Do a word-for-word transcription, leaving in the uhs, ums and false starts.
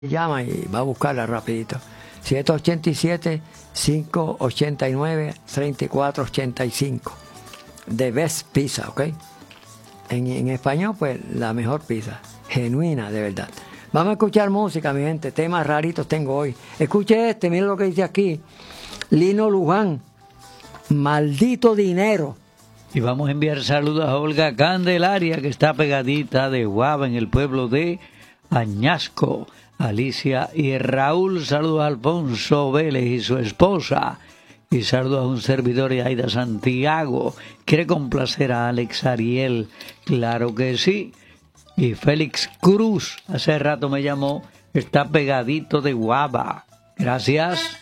Llama y va a buscarla rapidito. siete ocho siete, cinco ocho nueve, tres cuatro ocho cinco. The Best Pizza, ¿ok? En, en español, pues, la mejor pizza. Genuina, de verdad. Vamos a escuchar música, mi gente. Temas raritos tengo hoy. Escuche este, mire lo que dice aquí. Lino Luján. Maldito dinero. Y vamos a enviar saludos a Olga Candelaria, que está pegadita de Guava, en el pueblo de Añasco. Alicia y Raúl, saludos a Alfonso Vélez y su esposa. Y saludos a un servidor y Aida Santiago. ¿Quiere complacer a Alex Ariel? Claro que sí. Y Félix Cruz, hace rato me llamó, está pegadito de Guava. Gracias.